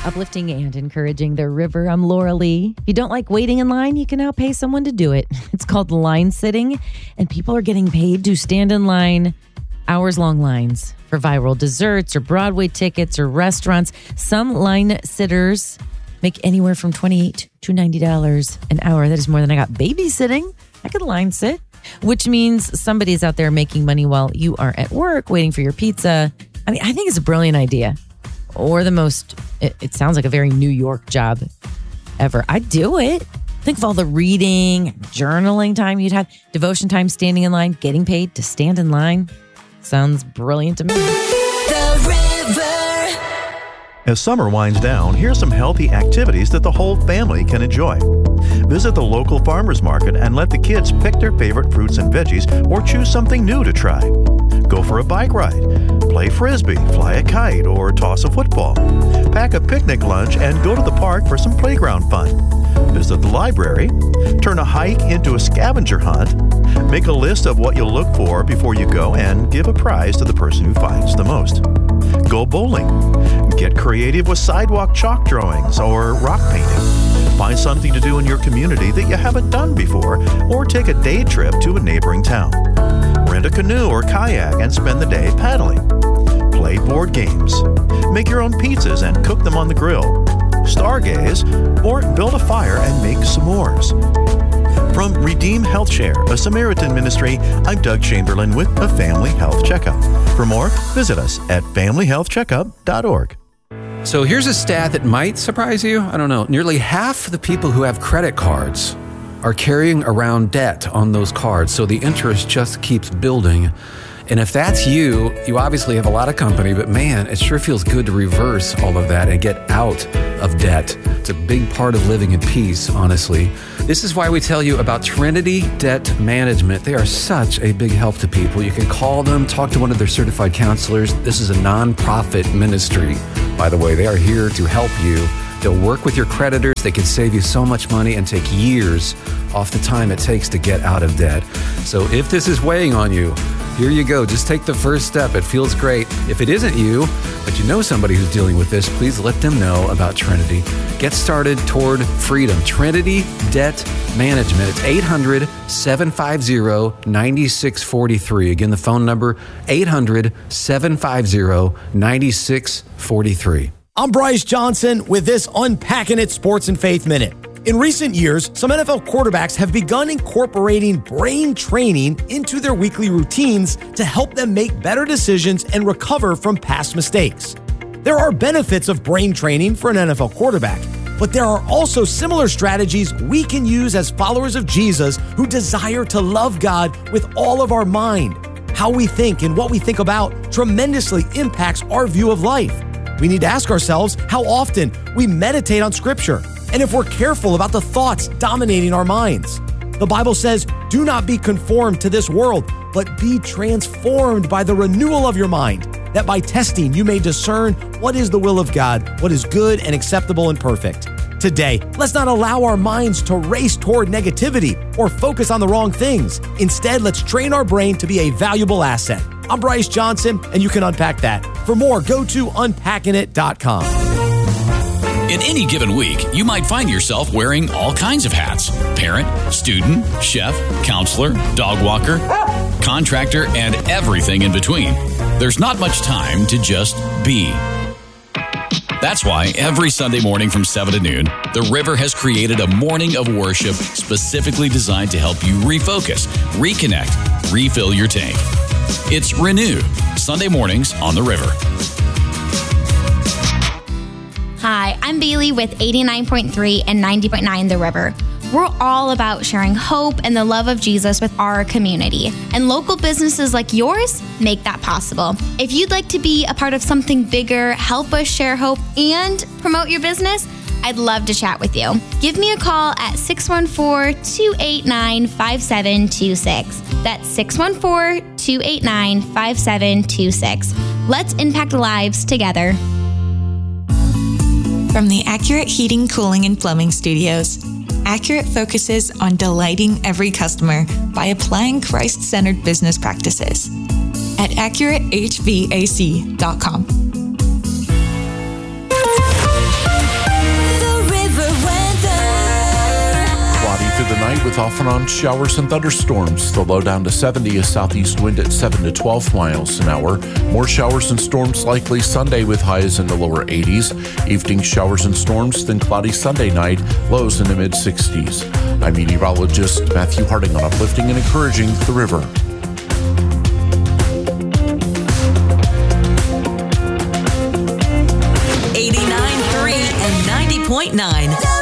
Uplifting and encouraging the river. I'm Laura Lee. If you don't like waiting in line, you can now pay someone to do it. It's called line sitting, and people are getting paid to stand in line, hours-long lines for viral desserts or Broadway tickets or restaurants. Some line sitters make anywhere from $28 to $90 an hour. That is more than I got babysitting. I could line sit, which means somebody's out there making money while you are at work waiting for your pizza. I mean, I think it's a brilliant idea. Or the most, it sounds like a very New York job ever. I'd do it. Think of all the reading, journaling time you'd have, devotion time, standing in line, getting paid to stand in line. Sounds brilliant to me. The River. As summer winds down, here's some healthy activities that the whole family can enjoy. Visit the local farmers market and let the kids pick their favorite fruits and veggies or choose something new to try. Go for a bike ride, play frisbee, fly a kite, or toss a football. Pack a picnic lunch and go to the park for some playground fun. Visit the library, turn a hike into a scavenger hunt, make a list of what you'll look for before you go, and give a prize to the person who finds the most. Go bowling. Get creative with sidewalk chalk drawings or rock painting. Find something to do in your community that you haven't done before, or take a day trip to a neighboring town. Rent a canoe or kayak and spend the day paddling. Play board games. Make your own pizzas and cook them on the grill. Stargaze, or build a fire and make s'mores. From Redeem Health Share, a Samaritan ministry, I'm Doug Chamberlain with a Family Health Checkup. For more, visit us at familyhealthcheckup.org. So here's a stat that might surprise you. I don't know. Nearly half of the people who have credit cards are carrying around debt on those cards. So the interest just keeps building. And if that's you, you obviously have a lot of company, but man, it sure feels good to reverse all of that and get out of debt. It's a big part of living in peace, honestly. This is why we tell you about Trinity Debt Management. They are such a big help to people. You can call them, talk to one of their certified counselors. This is a nonprofit ministry, by the way. They are here to help you. They'll work with your creditors. They can save you so much money and take years off the time it takes to get out of debt. So if this is weighing on you, here you go. Just take the first step. It feels great. If it isn't you, but you know somebody who's dealing with this, please let them know about Trinity. Get started toward freedom. Trinity Debt Management. It's 800-750-9643. Again, the phone number, 800-750-9643. I'm Bryce Johnson with this Unpacking It Sports and Faith Minute. In recent years, some NFL quarterbacks have begun incorporating brain training into their weekly routines to help them make better decisions and recover from past mistakes. There are benefits of brain training for an NFL quarterback, but there are also similar strategies we can use as followers of Jesus who desire to love God with all of our mind. How we think and what we think about tremendously impacts our view of life. We need to ask ourselves how often we meditate on Scripture, and if we're careful about the thoughts dominating our minds. The Bible says, do not be conformed to this world, but be transformed by the renewal of your mind, that by testing you may discern what is the will of God, what is good and acceptable and perfect. Today, let's not allow our minds to race toward negativity or focus on the wrong things. Instead, let's train our brain to be a valuable asset. I'm Bryce Johnson, and you can unpack that. For more, go to unpackingit.com. In any given week, you might find yourself wearing all kinds of hats. Parent, student, chef, counselor, dog walker, contractor, and everything in between. There's not much time to just be. That's why every Sunday morning from 7 to noon, The River has created a morning of worship specifically designed to help you refocus, reconnect, refill your tank. It's Renew, Sunday mornings on The River. Hi, I'm Bailey with 89.3 and 90.9 The River. We're all about sharing hope and the love of Jesus with our community. And local businesses like yours make that possible. If you'd like to be a part of something bigger, help us share hope, and promote your business, I'd love to chat with you. Give me a call at 614-289-5726. That's 614-289-5726. Let's impact lives together. From the Accurate Heating, Cooling, and Plumbing Studios, Accurate focuses on delighting every customer by applying Christ-centered business practices at AccurateHVAC.com. tonight with off and on showers and thunderstorms. The low down to 70, a southeast wind at 7 to 12 miles an hour. More showers and storms likely Sunday with highs in the lower 80s. Evening showers and storms, then cloudy Sunday night, lows in the mid 60s. I'm meteorologist Matthew Harding on Uplifting and Encouraging the River. 89.3 and 90.9.